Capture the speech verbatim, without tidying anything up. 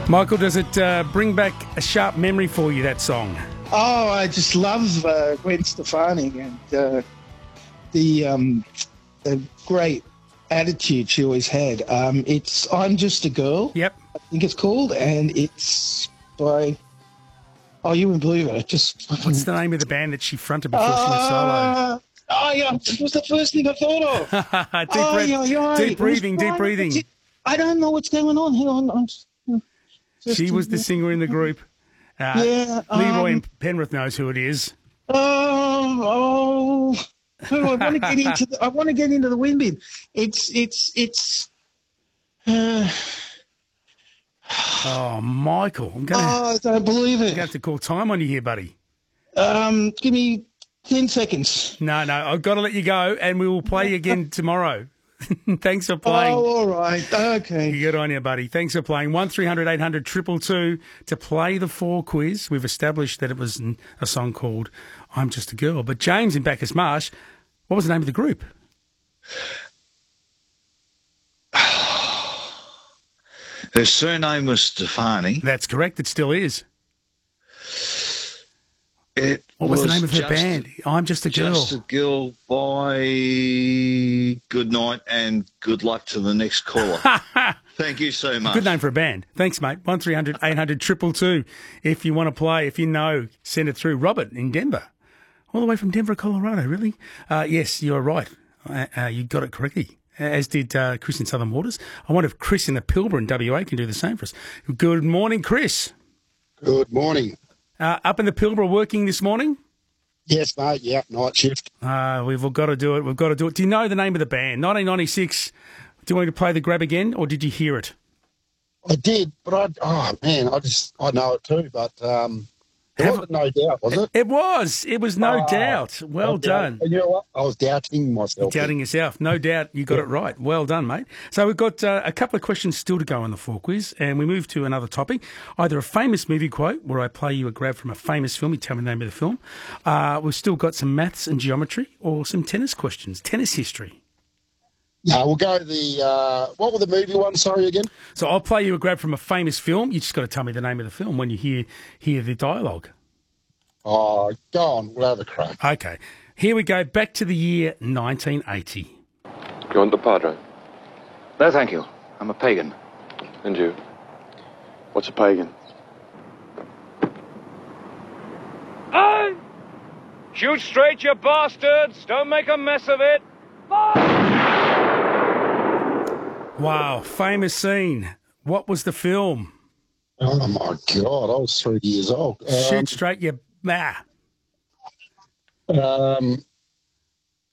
Michael, does it uh, bring back a sharp memory for you, that song? Oh, I just love uh, Gwen Stefani and uh, the, um, the great attitude she always had. Um, it's I'm Just a Girl. Yep. I think it's called, and it's by... Oh, you wouldn't believe it. It just... What's the name of the band that she fronted before uh, she went solo? Oh, yeah, it was the first thing I thought of. deep, oh, breath, yeah, yeah. deep breathing, deep breathing. I don't know what's going on. Hang on. I'm just, just she was the singer in the group. Uh, yeah. Leroy um, Penrith knows who it is. Oh, oh. I want to get into the, I want to get into the wind bin. It's, it's, it's... Uh, oh, Michael. I'm gonna, oh, I don't believe it. I'm going to have to call time on you here, buddy. Um, give me ten seconds. No, no, I've got to let you go, and we will play again tomorrow. Thanks for playing. Oh, all right. Okay. Good on you, buddy. Thanks for playing. one three hundred eight hundred two two two to play the four quiz. We've established that it was a song called I'm Just a Girl. But James in Bacchus Marsh, what was the name of the group? Her surname was Stefani. That's correct. It still is. It what was, was the name of her just, band? I'm Just a Girl. Just a Girl by Good Night and Good Luck to the next caller. Thank you so much. Good name for a band. Thanks, mate. one three hundred eight hundred two two two. If you want to play, if you know, send it through. Robert in Denver. All the way from Denver, Colorado, really? Uh, yes, you're right. Uh, uh, you got it correctly, as did uh, Chris in Southern Waters. I wonder if Chris in the Pilbara in W A can do the same for us. Good morning, Chris. Good morning. Uh, up in the Pilbara working this morning? Yes, mate. Yeah, night shift. Uh, we've got to do it. We've got to do it. Do you know the name of the band? nineteen ninety-six. Do you want me to play the grab again, or did you hear it? I did, but I, oh, man, I just, I know it too, but um, it wasn't No Doubt, was it? It was. It was No oh, Doubt. Well done. You know what? I was doubting myself. Doubting yourself. No doubt you got yeah. it right. Well done, mate. So we've got uh, a couple of questions still to go on the four quiz, and we move to another topic, either a famous movie quote, where I play you a grab from a famous film, you tell me the name of the film. Uh, we've still got some maths and geometry, or some tennis questions, tennis history. No, we'll go the, uh, what were the movie ones, sorry, again? So I'll play you a grab from a famous film. You just got to tell me the name of the film when you hear hear the dialogue. Oh, go on, we'll have a crack. Okay, here we go, back to the year nineteen eighty. Do you want the Padre? No, thank you. I'm a pagan. And you? What's a pagan? Aye! Shoot straight, you bastards! Don't make a mess of it! Wow, famous scene. What was the film? Oh, my God, I was three years old. Um, Shoot straight, you... Ah. Um,